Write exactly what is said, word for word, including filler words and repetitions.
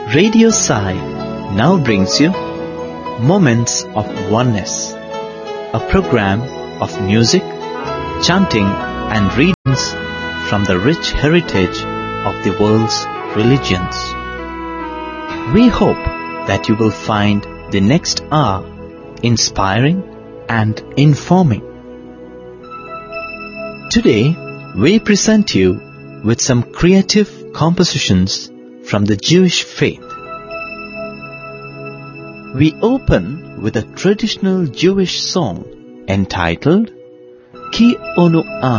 Radio Sai now brings you Moments of Oneness, a program of music, chanting and readings from the rich heritage of the world's religions. We hope that you will find the next hour inspiring and informing. Today, we present you with some creative compositions from the Jewish faith. We open with a traditional Jewish song entitled Ki Onu'a.